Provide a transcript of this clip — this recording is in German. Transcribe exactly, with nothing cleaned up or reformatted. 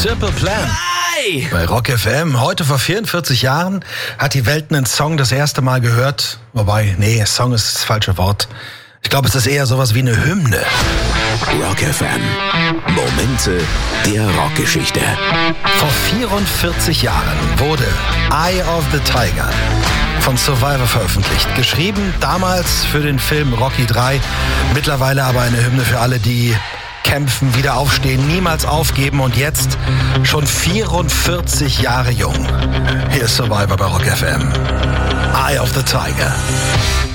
Simple Plan. Hi! Bei Rock F M. Heute vor vierundvierzig Jahren hat die Welt einen Song das erste Mal gehört. Wobei, nee, Song ist das falsche Wort. Ich glaube, es ist eher sowas wie eine Hymne. Rock F M. Momente der Rockgeschichte. Vor vierundvierzig Jahren wurde Eye of the Tiger von Survivor veröffentlicht. Geschrieben damals für den Film Rocky drei. Mittlerweile aber eine Hymne für alle, die kämpfen, wieder aufstehen, niemals aufgeben und jetzt schon vierundvierzig Jahre jung. Hier ist Survivor bei Rock F M. Eye of the Tiger.